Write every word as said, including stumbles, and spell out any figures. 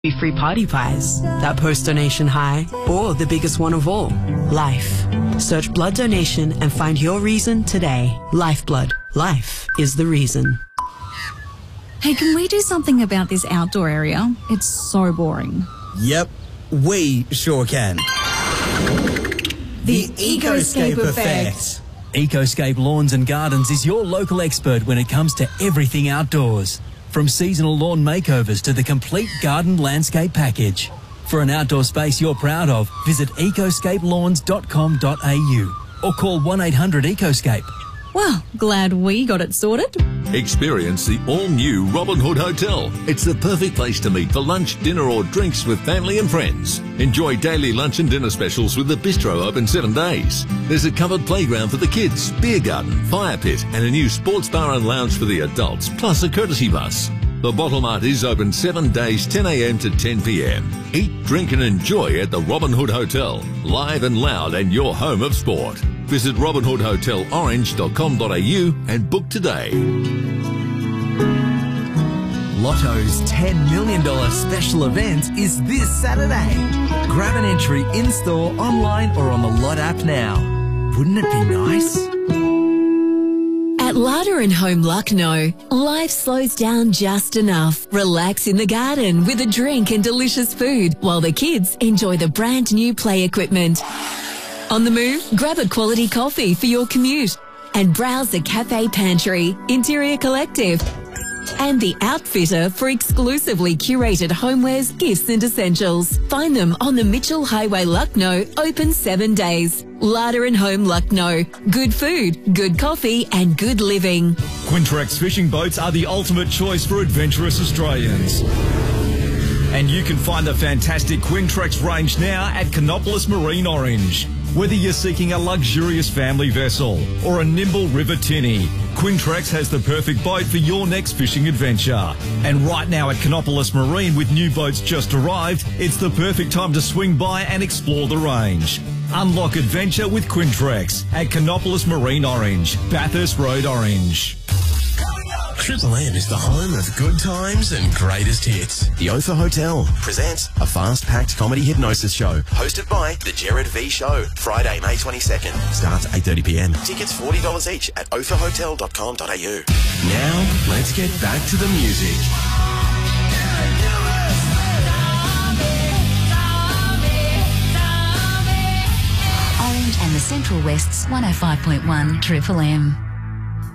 Free party pies, that post-donation high, or the biggest one of all, life. Search blood donation and find your reason today. Lifeblood. Life is the reason. Hey, can we do something about this outdoor area? It's so boring. Yep, we sure can. The Ecoscape Effect. Ecoscape Lawns and Gardens is your local expert when it comes to everything outdoors. From seasonal lawn makeovers to the complete garden landscape package. For an outdoor space you're proud of, visit ecoscape lawns dot com dot a u or call one eight hundred ecoscape. Well, glad we got it sorted. Experience the all-new Robin Hood Hotel. It's the perfect place to meet for lunch, dinner or drinks with family and friends. Enjoy daily lunch and dinner specials with the bistro open seven days. There's a covered playground for the kids, beer garden, fire pit and a new sports bar and lounge for the adults, plus a courtesy bus. The Bottle Mart is open seven days, ten a m to ten p m. Eat, drink and enjoy at the Robin Hood Hotel. Live and loud and your home of sport. Visit robin hood hotel orange dot com dot a u and book today. Lotto's ten million dollars special event is this Saturday. Grab an entry in-store, online or on the Lot app now. Wouldn't it be nice? At Larder and Home Lucknow, life slows down just enough. Relax in the garden with a drink and delicious food while the kids enjoy the brand new play equipment. On the move, grab a quality coffee for your commute and browse the Cafe Pantry, Interior Collective and the Outfitter for exclusively curated homewares, gifts and essentials. Find them on the Mitchell Highway, Lucknow, open seven days. Larder and Home Lucknow. Good food, good coffee and good living. Quintrex fishing boats are the ultimate choice for adventurous Australians. And you can find the fantastic Quintrex range now at Canopolis Marine Orange. Whether you're seeking a luxurious family vessel or a nimble river tinny, Quintrex has the perfect boat for your next fishing adventure. And right now at Canopolis Marine, with new boats just arrived, it's the perfect time to swing by and explore the range. Unlock adventure with Quintrex at Canopolis Marine Orange, Bathurst Road Orange. Triple M is the home of good times and greatest hits. The Ophir Hotel presents a fast-packed comedy hypnosis show hosted by The Jared V Show. Friday, May twenty-second. Starts eight thirty p m. Tickets forty dollars each at ophir hotel dot com dot a u. Now, let's get back to the music. Orange and the Central West's one oh five point one Triple M.